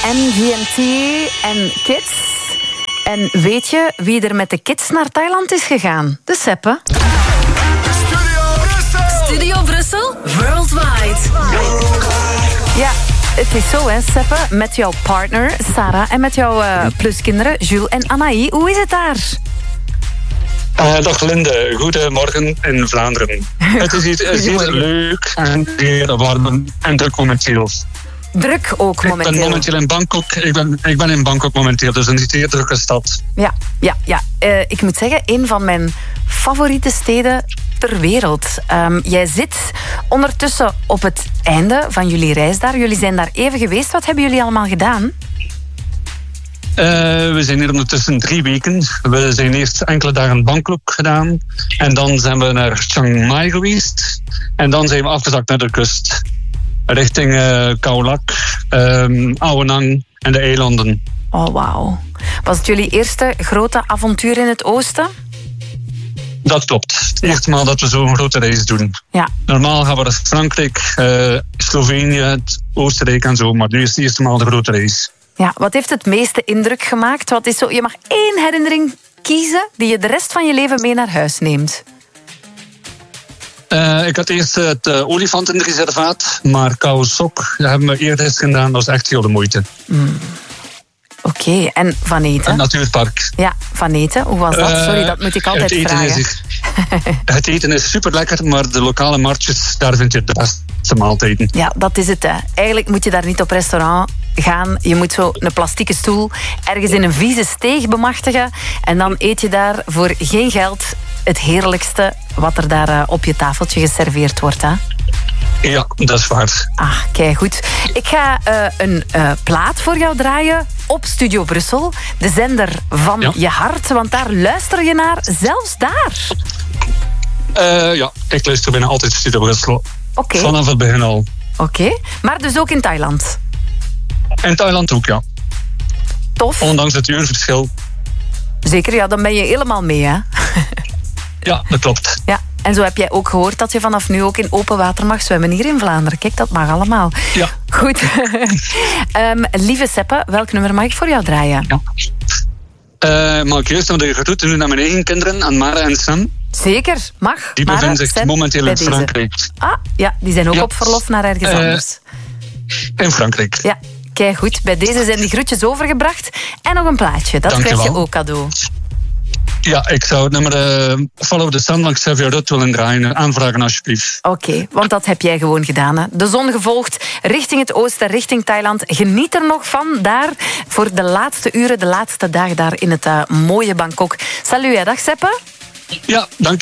en GMT en Kids. En weet je wie er met de kids naar Thailand is gegaan? De Seppe. Studio Brussel, worldwide. Ja, het is zo, hè, Seppe. Met jouw partner, Sarah, en met jouw pluskinderen, Jules en Anaï. Hoe is het daar? Dag Linde, goedemorgen in Vlaanderen. Het is hier leuk en zeer warm en druk momenteel. Druk ook momenteel. Ik ben momenteel in Bangkok. Ik ben in Bangkok momenteel, dus een zeer drukke stad. Ja. Ik moet zeggen, een van mijn favoriete steden ter wereld. Jij zit ondertussen op het einde van jullie reis daar. Jullie zijn daar even geweest. Wat hebben jullie allemaal gedaan? We zijn hier ondertussen 3 weken. We zijn eerst enkele dagen in Bangkok gedaan. En dan zijn we naar Chiang Mai geweest. En dan zijn we afgezakt naar de kust. Richting Khao Lak, Ao Nang en de eilanden. Oh, wauw. Was het jullie eerste grote avontuur in het oosten? Dat klopt. De eerste maal dat we zo'n grote reis doen. Ja. Normaal gaan we naar Frankrijk, Slovenië, Oostenrijk en zo. Maar nu is het de eerste maal de grote reis. Ja, wat heeft het meeste indruk gemaakt? Wat is zo, je mag 1 herinnering kiezen die je de rest van je leven mee naar huis neemt. Ik had eerst het olifantenreservaat, maar Khao Sok, dat hebben we eerder eens gedaan. Dat was echt heel de moeite. Oké, en Van Eten? Een natuurpark. Ja, Van Eten. Hoe was dat? Sorry, dat moet ik altijd vragen. Het eten is super lekker, maar de lokale marktjes, daar vind je de beste maaltijden. Ja, dat is het. Hè. Eigenlijk moet je daar niet op restaurant gaan. Je moet zo een plastieke stoel ergens in een vieze steeg bemachtigen. En dan eet je daar voor geen geld het heerlijkste wat er daar op je tafeltje geserveerd wordt. Hè? Ja, dat is waar. Ah, kijk goed. Ik ga een plaat voor jou draaien op Studio Brussel. De zender van je hart, want daar luister je naar, zelfs daar. Ja, ik luister bijna altijd Studio Brussel. Okay. Vanaf het begin al. Oké, maar dus ook in Thailand? In Thailand ook, ja. Tof. Ondanks het uurverschil. Zeker, ja, dan ben je helemaal mee, hè? Ja, dat klopt. Ja, en zo heb jij ook gehoord dat je vanaf nu ook in open water mag zwemmen hier in Vlaanderen. Kijk, dat mag allemaal. Ja. Goed. Lieve Seppe, welk nummer mag ik voor jou draaien? Ja. Mag ik juist nog de groeten doen naar mijn eigen kinderen, aan Mara en Sam? Zeker, mag. Die bevinden zich momenteel in Frankrijk. Ah, ja, die zijn ook op verlof naar ergens anders. In Frankrijk. Ja, kijk goed. Bij deze zijn die groetjes overgebracht. En nog een plaatje, dat krijg je ook cadeau. Ja, ik zou het nummer Follow the Sun van Xavier Rudd willen draaien. Aanvragen alsjeblieft. Oké, want dat heb jij gewoon gedaan. Hè? De zon gevolgd, richting het oosten, richting Thailand. Geniet er nog van daar voor de laatste uren, de laatste dagen daar in het mooie Bangkok. Salut, hè, dag Seppe. Ja, dank.